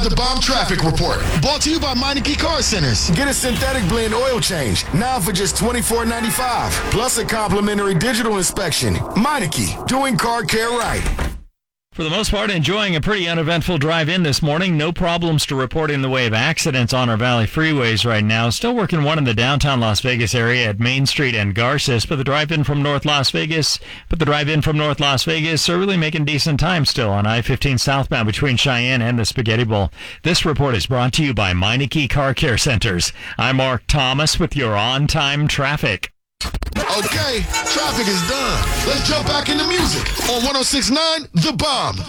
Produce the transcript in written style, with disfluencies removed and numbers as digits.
The Bomb Traffic Report. Brought to you by Meineke Car Centers. Get a synthetic blend oil change now for just $24.95. Plus a complimentary digital inspection. Meineke, doing car care right. For the most part, enjoying a pretty uneventful drive in this morning. No problems to report in the way of accidents on our Valley freeways right now. Still working one in the downtown Las Vegas area at Main Street and Garces, but the drive-in from North Las Vegas are really making decent time still on I-15 southbound between Cheyenne and the Spaghetti Bowl. This report is brought to you by Meineke Car Care Centers. I'm Mark Thomas with your on-time traffic. Okay, traffic is done. Let's jump back into music on 106.9 The Bomb.